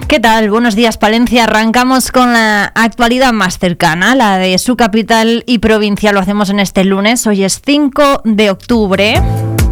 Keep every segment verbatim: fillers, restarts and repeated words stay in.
¿Qué tal? Buenos días, Palencia. Arrancamos con la actualidad más cercana, la de su capital y provincia. Lo hacemos en este lunes. Hoy es cinco de octubre.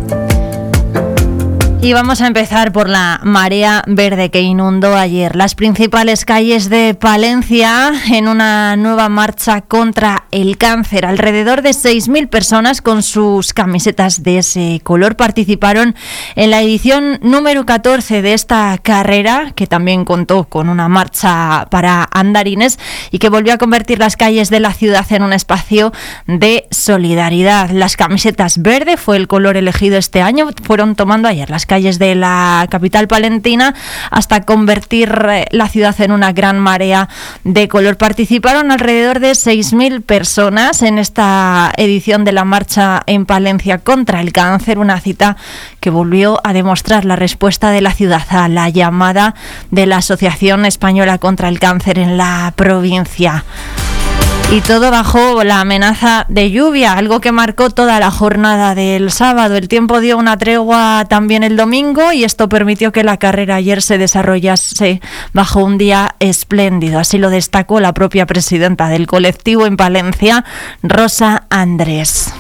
Y vamos a empezar por la marea verde que inundó ayer las principales calles de Palencia en una nueva marcha contra el cáncer. Alrededor de seis mil personas con sus camisetas de ese color participaron en la edición número catorce de esta carrera, que también contó con una marcha para andarines y que volvió a convertir las calles de la ciudad en un espacio de solidaridad. Las camisetas verde fue el color elegido este año, fueron tomando ayer las calles de la capital palentina hasta convertir la ciudad en una gran marea de color. Participaron alrededor de seis mil personas en esta edición de la marcha en Palencia contra el cáncer, una cita que volvió a demostrar la respuesta de la ciudad a la llamada de la Asociación Española contra el Cáncer en la provincia. Y todo bajo la amenaza de lluvia, algo que marcó toda la jornada del sábado. El tiempo dio una tregua también el domingo y esto permitió que la carrera ayer se desarrollase bajo un día espléndido. Así lo destacó la propia presidenta del colectivo en Palencia, Rosa Andrés.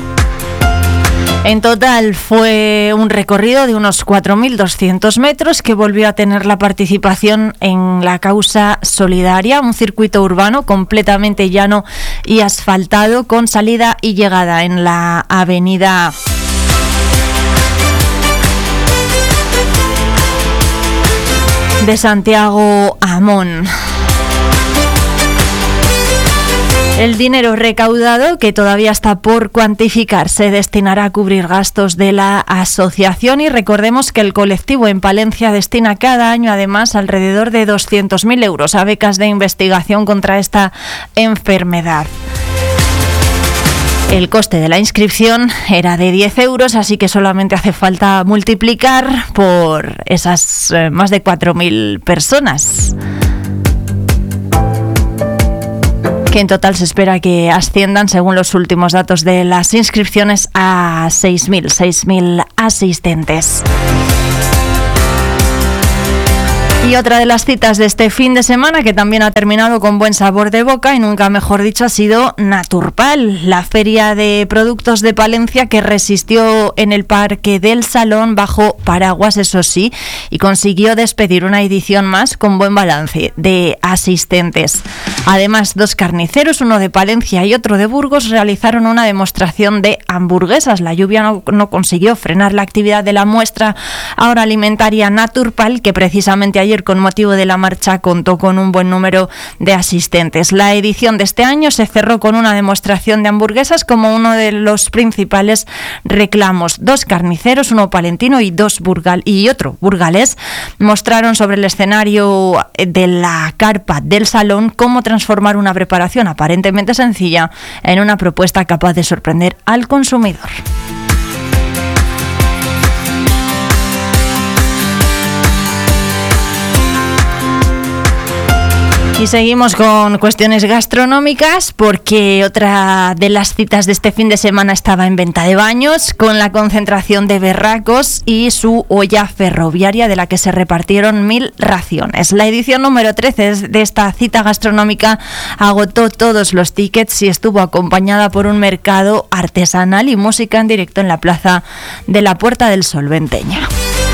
En total fue un recorrido de unos cuatro mil doscientos metros que volvió a tener la participación en la causa solidaria, un circuito urbano completamente llano y asfaltado con salida y llegada en la avenida de Santiago Amón. El dinero recaudado, que todavía está por cuantificar, se destinará a cubrir gastos de la asociación y recordemos que el colectivo en Palencia destina cada año además alrededor de doscientos mil euros a becas de investigación contra esta enfermedad. El coste de la inscripción era de diez euros, así que solamente hace falta multiplicar por esas eh, más de cuatro mil personas, que en total se espera que asciendan, según los últimos datos de las inscripciones, a seis mil, seis mil asistentes. Y otra de las citas de este fin de semana, que también ha terminado con buen sabor de boca y nunca mejor dicho, ha sido Naturpal, la feria de productos de Palencia que resistió en el Parque del Salón bajo paraguas, eso sí, y consiguió despedir una edición más con buen balance de asistentes. Además, dos carniceros, uno de Palencia y otro de Burgos, realizaron una demostración de hamburguesas. La lluvia no, no consiguió frenar la actividad de la muestra agroalimentaria Naturpal, que precisamente ayer Ayer, con motivo de la marcha, contó con un buen número de asistentes. La edición de este año se cerró con una demostración de hamburguesas como uno de los principales reclamos. Dos carniceros, uno palentino y dos burgal y otro burgalés, mostraron sobre el escenario de la carpa del salón cómo transformar una preparación aparentemente sencilla en una propuesta capaz de sorprender al consumidor. Y seguimos con cuestiones gastronómicas porque otra de las citas de este fin de semana estaba en Venta de Baños, con la concentración de berracos y su olla ferroviaria, de la que se repartieron mil raciones. La edición número trece de esta cita gastronómica agotó todos los tickets y estuvo acompañada por un mercado artesanal y música en directo en la plaza de la Puerta del Sol venteña.